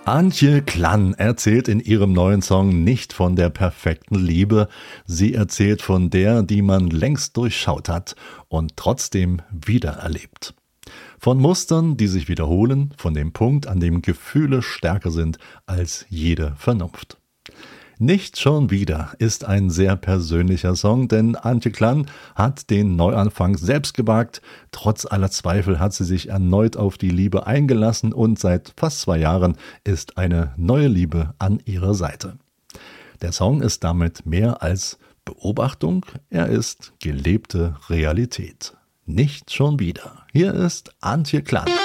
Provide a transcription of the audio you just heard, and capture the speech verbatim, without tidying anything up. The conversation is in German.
Antje Klann erzählt in ihrem neuen Song nicht von der perfekten Liebe, sie erzählt von der, die man längst durchschaut hat und trotzdem wiedererlebt. Von Mustern, die sich wiederholen, von dem Punkt, an dem Gefühle stärker sind als jede Vernunft. Nicht schon wieder ist ein sehr persönlicher Song, denn Antje Klann hat den Neuanfang selbst gewagt. Trotz aller Zweifel hat sie sich erneut auf die Liebe eingelassen und seit fast zwei Jahren ist eine neue Liebe an ihrer Seite. Der Song ist damit mehr als Beobachtung, er ist gelebte Realität. Nicht schon wieder. Hier ist Antje Klann.